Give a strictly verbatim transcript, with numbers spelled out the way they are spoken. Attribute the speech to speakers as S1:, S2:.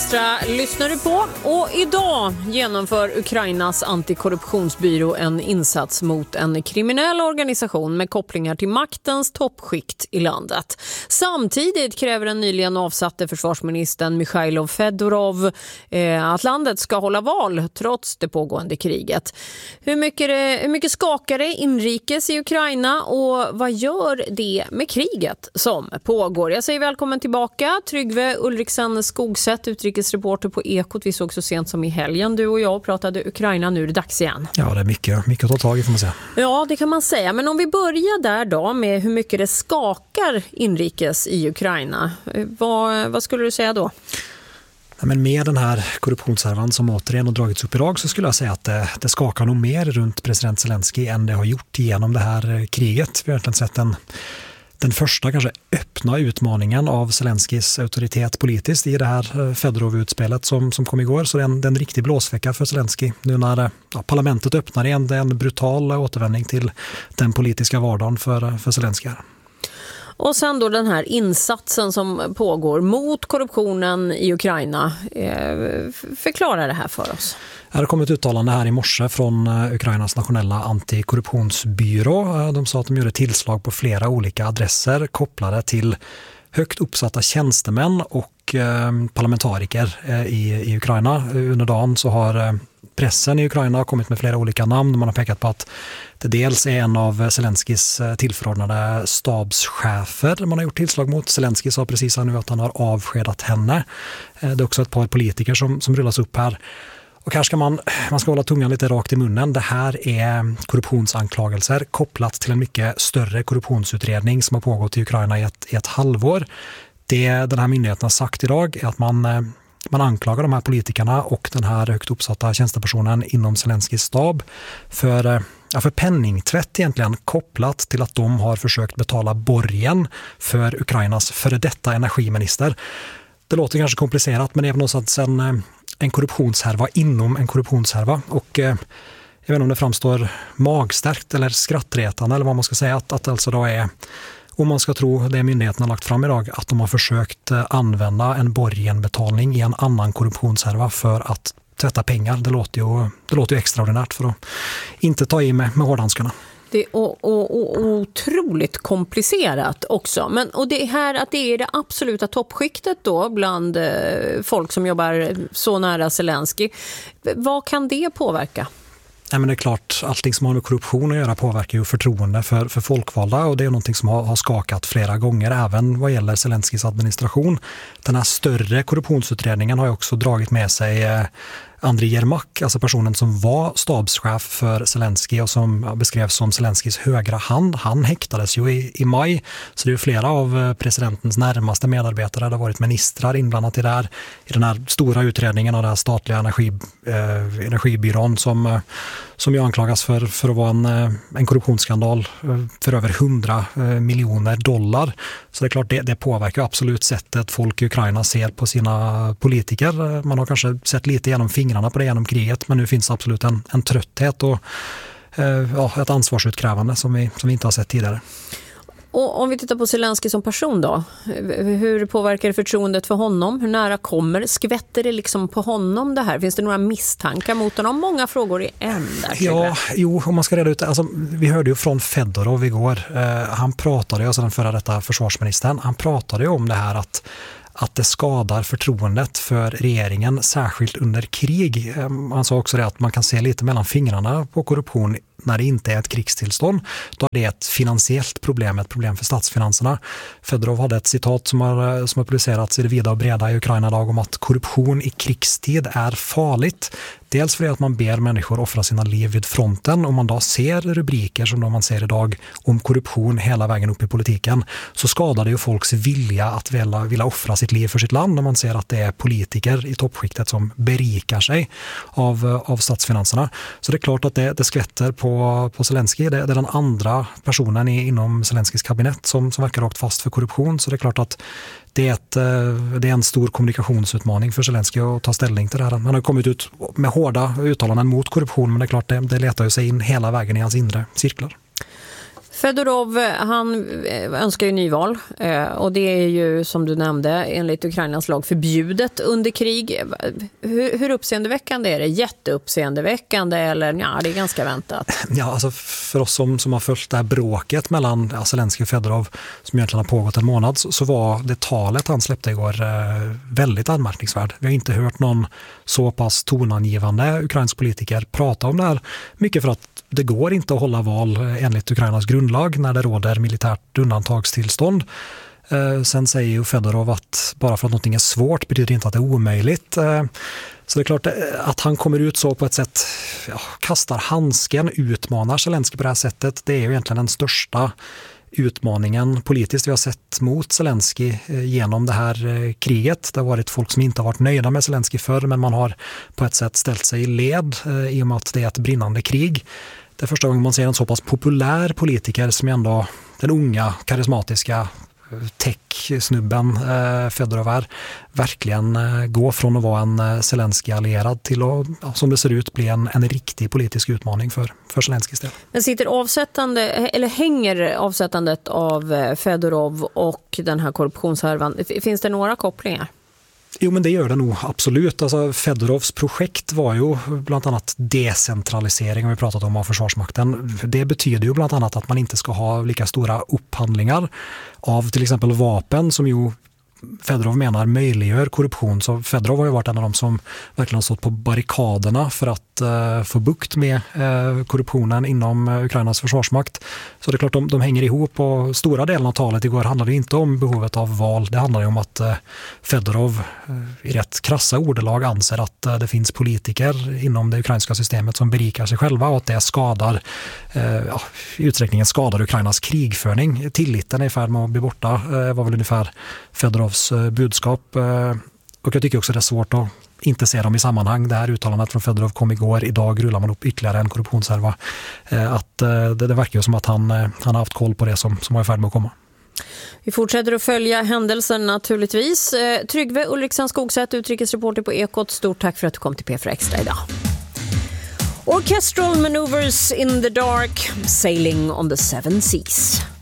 S1: Extra lyssnar du på, och idag genomför Ukrainas antikorruptionsbyrå en insats mot en kriminell organisation med kopplingar till maktens toppskikt i landet. Samtidigt kräver den nyligen avsatte försvarsministern Mikhailo Fedorov eh, att landet ska hålla val trots det pågående kriget. Hur mycket, det, hur mycket skakar det inrikes i Ukraina, och vad gör det med kriget som pågår? Jag säger välkommen tillbaka Tryggve Ulriksen Skogsätt, utrikesreporter på Ekot. Vi såg så sent som i helgen, du och jag, pratade Ukraina. Nu är det dags igen.
S2: Ja, det är mycket, mycket att ta tag i, får man säga.
S1: Ja, det kan man säga. Men om vi börjar där då med hur mycket det skakar inrikes i Ukraina. Vad, vad skulle du säga då?
S2: Ja, men med den här korruptionshärvan som återigen har dragits upp idag, så skulle jag säga att det, det skakar nog mer runt president Zelensky än det har gjort genom det här kriget. Vi har egentligen sett en Den första kanske öppna utmaningen av Zelenskys auktoritet politiskt i det här Fedorov-utspelet som, som kom igår. Så det är en, det är en riktig blåsvecka för Zelensky. Nu när ja, parlamentet öppnar igen, det är en brutal återvändning till den politiska vardagen för, för Zelensky.
S1: Och sen då den här insatsen som pågår mot korruptionen i Ukraina. Förklara det här för oss.
S2: Det har kommit ett uttalande här i morse från Ukrainas nationella antikorruptionsbyrå. De sa att de gjorde tillslag på flera olika adresser kopplade till högt uppsatta tjänstemän och parlamentariker i, i Ukraina. Under dagen så har pressen i Ukraina kommit med flera olika namn. Man har pekat på att det dels är en av Zelenskys tillförordnade stabschefer man har gjort tillslag mot. Zelensky sa precis nu att han har avskedat henne. Det är också ett par politiker som, som rullas upp här. Och här ska man, man ska hålla tungan lite rakt i munnen. Det här är korruptionsanklagelser kopplat till en mycket större korruptionsutredning som har pågått i Ukraina i ett, i ett halvår. Det den här myndigheten har sagt idag är att man, man anklagar de här politikerna och den här högt uppsatta tjänstepersonen inom Zelenskys stab för, ja, för penningtvätt egentligen, kopplat till att de har försökt betala borgen för Ukrainas före detta energiminister. Det låter kanske komplicerat, men det är någonstans en en korruptionshärva inom en korruptionshärva, och eh, jag vet inte om det framstår magstarkt eller skrattretande eller vad man ska säga, att, att alltså då är, om man ska tro det myndigheten har lagt fram idag, att de har försökt eh, använda en borgenbetalning i en annan korruptionshärva för att tvätta pengar. Det låter ju, det låter ju extraordinärt, för att inte ta i med, med hårdhandskarna.
S1: Det är o- o- o- otroligt komplicerat också. Men, och det är här att det är det absoluta toppskiktet då bland eh, folk som jobbar så nära Zelensky. Vad kan det påverka?
S2: Nej, men det är klart, allting som har med korruption att göra påverkar ju förtroende för, för folkvalda, och det är någonting som har, har skakat flera gånger även vad gäller Zelenskys administration. Den här större korruptionsutredningen har ju också dragit med sig eh, Andriy Yermak, alltså personen som var stabschef för Zelensky och som beskrevs som Zelenskys högra hand. Han häktades ju i, i maj, så det är ju flera av presidentens närmaste medarbetare. Det har varit ministrar inblandat i, det här, i den här stora utredningen av den här statliga energi, eh, energibyrån som, som ju anklagas för, för att vara en, en korruptionsskandal för över hundra miljoner dollar. Så det är klart, det, det påverkar absolut sättet folk i Ukraina ser på sina politiker. Man har kanske sett lite genom fingrarna på det genom kriget, men nu finns absolut en, en trötthet och eh, ja, ett ansvarsutkrävande som vi, som vi inte har sett tidigare.
S1: Och om vi tittar på Zelensky som person då, hur påverkar det förtroendet för honom? Hur nära kommer, skvätter det liksom på honom det här? Finns det några misstankar mot honom? Många frågor i en där.
S2: Ja, jo, om man ska reda ut, alltså, vi hörde ju från Fedorov igår, eh, han pratade, alltså den förra detta försvarsministern, han pratade ju om det här att att det skadar förtroendet för regeringen, särskilt under krig. Han sa också det att man kan se lite mellan fingrarna på korruption när det inte är ett krigstillstånd. Då är det ett finansiellt problem, ett problem för statsfinanserna. Fedorov hade ett citat som har, som har publicerats i det vida och breda i Ukraina idag om att korruption i krigstid är farligt. Dels för att man ber människor offra sina liv vid fronten, och man då ser rubriker som de man ser idag om korruption hela vägen upp i politiken, så skadar det ju folks vilja att vilja, vilja offra sitt liv för sitt land när man ser att det är politiker i toppskiktet som berikar sig av, av statsfinanserna. Så det är klart att det, det skvätter på, på Zelensky. Det, det är den andra personen i, inom Zelenskys kabinett som, som verkar rakt fast för korruption, så det är klart att Det är, ett, det är en stor kommunikationsutmaning för Zelensky att ta ställning till det här. Han har kommit ut med hårda uttalanden mot korruption, men det är klart det, det letar ju sig in hela vägen i hans inre cirklar.
S1: Fedorov, han önskar ju nyval och det är ju som du nämnde enligt Ukrainas lag förbjudet under krig. Hur, hur uppseendeväckande är det? Jätteuppseendeväckande eller ja, det är ganska väntat?
S2: Ja, alltså för oss som, som har följt det här bråket mellan ja, Zelensky och Fedorov som egentligen har pågått en månad så, så var det talet han släppte igår eh, väldigt anmärkningsvärt. Vi har inte hört någon så pass tonangivande ukrainsk politiker prata om det här. Mycket för att det går inte att hålla val enligt Ukrainas grundlag när det råder militärt undantagstillstånd. Eh, sen säger ju Fedorov att bara för att någonting är svårt betyder inte att det är omöjligt. Eh, så det är klart att han kommer ut så på ett sätt, ja, kastar handsken, utmanar Zelensky på det här sättet. Det är ju egentligen den största utmaningen politiskt vi har sett mot Zelensky genom det här kriget. Det har varit folk som inte har varit nöjda med Zelensky förr, men man har på ett sätt ställt sig i led i och med att det är ett brinnande krig. Det är första gången man ser en så pass populär politiker som ändå den unga, karismatiska tech-snubben eh, Fedorov är, verkligen eh, gå från att vara en eh, Zelensky-allierad till att, ja, som det ser ut, bli en, en riktig politisk utmaning för, för Zelenskys del.
S1: Men sitter avsättande, eller hänger avsättandet av Fedorov och den här korruptionshärvan, finns det några kopplingar?
S2: Jo, men det gör det nog absolut. Alltså, Fedorovs projekt var ju bland annat decentralisering, har vi pratat om, av Försvarsmakten. Det betyder ju bland annat att man inte ska ha lika stora upphandlingar av till exempel vapen som ju Fedorov menar möjliggör korruption. Så Fedorov har ju varit en av dem som verkligen stått på barrikaderna för att uh, få bukt med uh, korruptionen inom uh, Ukrainas försvarsmakt. Så det är klart de, de hänger ihop, och stora delen av talet igår handlade inte om behovet av val. Det handlar ju om att uh, Fedorov uh, i rätt krassa ordalag anser att uh, det finns politiker inom det ukrainska systemet som berikar sig själva och att det skadar, uh, ja, i utsträckningen skadar Ukrainas krigföring. Tilliten är i färd med att bli borta, uh, var väl ungefär Fedorovs budskap, och jag tycker också det är svårt att inte se dem i sammanhang. Det här uttalandet från Fedorov kom igår, idag rullar man upp ytterligare en korruptionshärva. Att det, det verkar ju som att han, han har haft koll på det som, som var i färd med att komma.
S1: Vi fortsätter att följa händelsen naturligtvis. Tryggve Ulriksen Skogsätt, utrikesreporter på Ekot, stort tack för att du kom till P fyra Extra idag. Orchestral maneuvers in the dark, sailing on the seven seas.